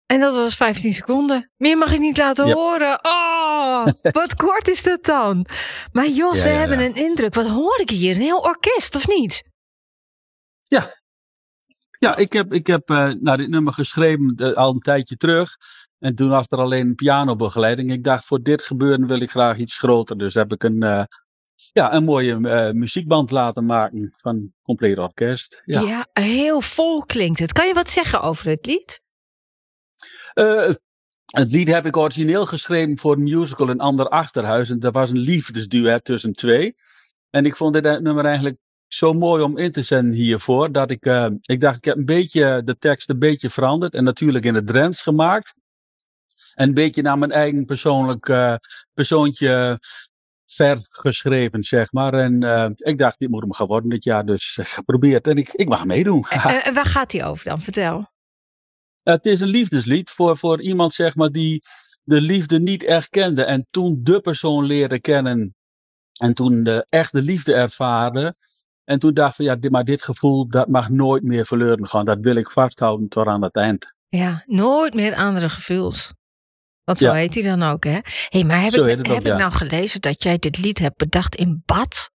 En dat was 15 seconden. Meer mag ik niet laten horen. Oh, wat kort is dat dan? Maar Jos, we hebben een indruk. Wat hoor ik hier? Een heel orkest, of niet? Ja, ik heb dit nummer geschreven al een tijdje terug. En toen was er alleen pianobegeleiding. Ik dacht, voor dit gebeuren wil ik graag iets groter. Dus heb ik een mooie muziekband laten maken van compleet orkest. Ja, heel vol klinkt het. Kan je wat zeggen over het lied? Het lied heb ik origineel geschreven voor een musical Een Ander Achterhuis. En dat was een liefdesduet tussen twee. En ik vond dit nummer eigenlijk zo mooi om in te zenden hiervoor. Dat ik dacht, ik heb de tekst een beetje veranderd. En natuurlijk in het Drents gemaakt. En een beetje naar mijn eigen persoonlijk persoontje vergeschreven, zeg maar. En ik dacht, dit moet hem gaan worden dit jaar. Dus geprobeerd. En ik mag meedoen. En waar gaat hij over dan? Vertel. Het is een liefdeslied voor iemand, zeg maar, die de liefde niet erkende. En toen de persoon leerde kennen. En toen de echte liefde ervaarde. En toen dacht ik, maar dit gevoel, dat mag nooit meer verloren gaan. Dat wil ik vasthouden tot aan het eind. Ja, nooit meer andere gevoels. Want zo heet hij dan ook, hè? Hé, maar heb ik nou gelezen dat jij dit lied hebt bedacht in bad?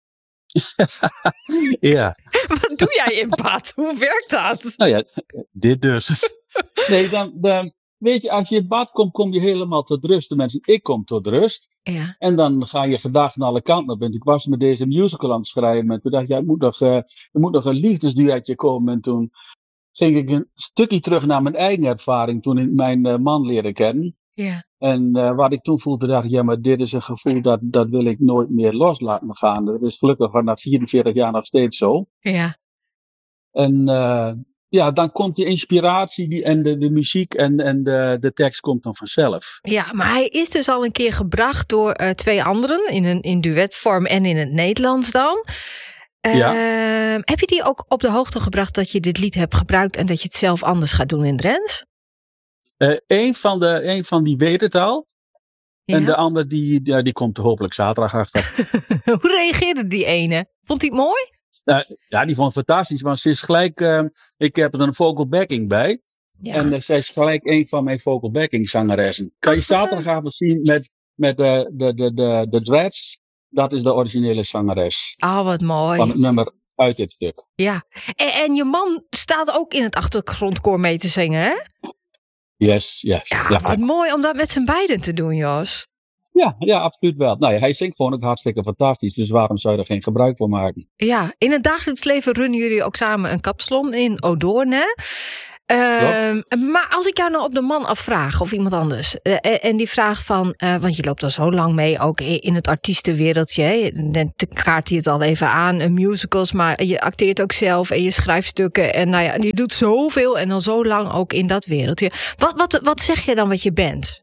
Ja. Wat doe jij in bad? Hoe werkt dat? Nou ja, dit dus. Nee, dan weet je, als je in bad komt, kom je helemaal tot rust. De mensen, ik kom tot rust. Ja. En dan ga je gedachten alle kanten op. En ik was met deze musical aan het schrijven. En toen dacht ik, er moet nog een liefdesduetje komen. En toen ging ik een stukje terug naar mijn eigen ervaring. Toen ik mijn man leerde kennen. Ja. En wat ik toen voelde, dacht ik, maar dit is een gevoel dat wil ik nooit meer los laten gaan. Dat is gelukkig na 44 jaar nog steeds zo. Ja. En dan komt die inspiratie en de muziek en de tekst komt dan vanzelf. Ja, maar hij is dus al een keer gebracht door twee anderen in duetvorm en in het Nederlands dan. Heb je die ook op de hoogte gebracht dat je dit lied hebt gebruikt en dat je het zelf anders gaat doen in Drents? Een van die weet het al. Ja. En de ander die komt er hopelijk zaterdag achter. Hoe reageerde die ene? Vond hij het mooi? Die vond het fantastisch. Want ze is gelijk, ik heb er een vocal backing bij. Ja. En zij is gelijk een van mijn vocal backing zangeressen. Kan je zaterdagavond zien met de dreads. Dat is de originele zangeres. Oh, wat mooi. Van het nummer uit dit stuk. Ja. En je man staat ook in het achtergrondkoor mee te zingen, hè? Yes. Ja, wat mooi om dat met z'n beiden te doen, Jos. Ja, absoluut wel. Nou ja, hij zingt gewoon ook hartstikke fantastisch. Dus waarom zou je er geen gebruik van maken? Ja, in het dagelijks leven runnen jullie ook samen een kapsalon in Odoorn. Maar als ik jou nou op de man afvraag of iemand anders. En die vraagt van, want je loopt al zo lang mee ook in het artiestenwereldje. Dan kaart hij het al even aan, musicals. Maar je acteert ook zelf en je schrijft stukken. En nou ja, je doet zoveel en al zo lang ook in dat wereldje. Wat zeg je dan wat je bent?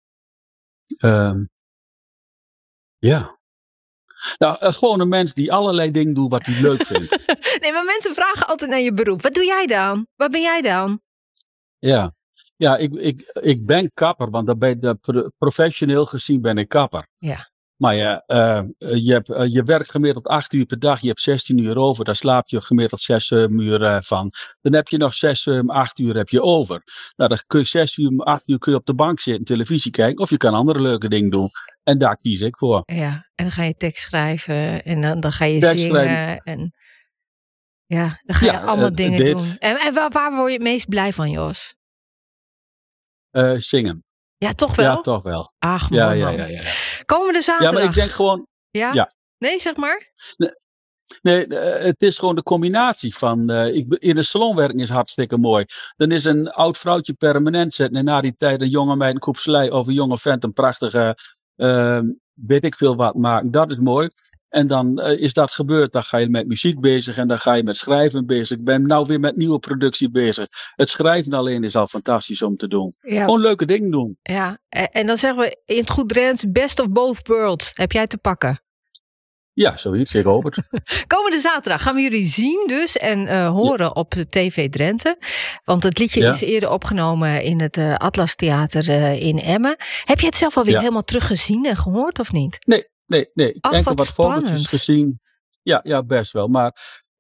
Ja. Nou, gewoon een mens die allerlei dingen doet wat hij leuk vindt. Nee, maar mensen vragen altijd naar je beroep. Wat doe jij dan? Wat ben jij dan? Ja, ik ben kapper, want professioneel gezien ben ik kapper. Ja. Maar je werkt gemiddeld 8 uur per dag, je hebt 16 uur over, daar slaap je gemiddeld 6 uur van. Dan heb je nog 8 uur heb je over. Nou, dan kun je 6 uur, 8 uur kun je op de bank zitten, televisie kijken, of je kan andere leuke dingen doen. En daar kies ik voor. Ja, en dan ga je tekst schrijven en dan ga je zingen. En ja, dan ga je allemaal dingen doen. En waar word je het meest blij van, Jos? Zingen. Ja, toch wel? Ja, toch wel. Ach, mooi man. Ja. Komen we er zaterdag? Ja, maar ik denk gewoon... Ja? Nee, zeg maar. Nee, het is gewoon de combinatie van... in de salon werken is hartstikke mooi. Dan is een oud vrouwtje permanent zetten. En na die tijd een jonge meid een koepselij of een jonge vent een prachtige... weet ik veel wat maken. Dat is mooi. En dan is dat gebeurd. Dan ga je met muziek bezig en dan ga je met schrijven bezig. Ik ben nou weer met nieuwe productie bezig. Het schrijven alleen is al fantastisch om te doen. Ja. Gewoon leuke dingen doen. Ja, en dan zeggen we in het goed Drents, best of both worlds. Heb jij te pakken? Ja, zoiets. Ik hoop het. Komende zaterdag gaan we jullie zien dus en horen op de TV Drenthe. Want het liedje is eerder opgenomen in het Atlas Theater in Emmen. Heb je het zelf alweer helemaal teruggezien en gehoord of niet? Nee. Ik heb enkel wat fotootjes gezien. Ja, best wel. Maar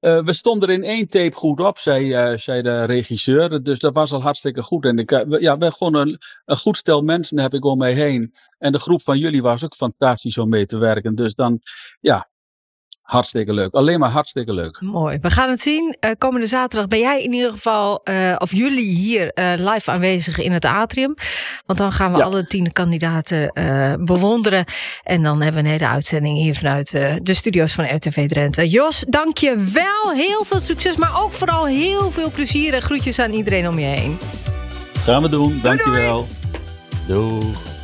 We stonden er in 1 tape goed op, zei de regisseur. Dus dat was al hartstikke goed. En we hebben gewoon een goed stel mensen heb ik om mij heen. En de groep van jullie was ook fantastisch om mee te werken. Dus dan, hartstikke leuk. Alleen maar hartstikke leuk. Mooi. We gaan het zien. Komende zaterdag ben jij in ieder geval, of jullie hier live aanwezig in het atrium. Want dan gaan we alle 10 kandidaten bewonderen. En dan hebben we een hele uitzending hier vanuit de studio's van RTV Drenthe. Jos, dank je wel. Heel veel succes, maar ook vooral heel veel plezier. En groetjes aan iedereen om je heen. Gaan we doen. Dank je wel. Doei.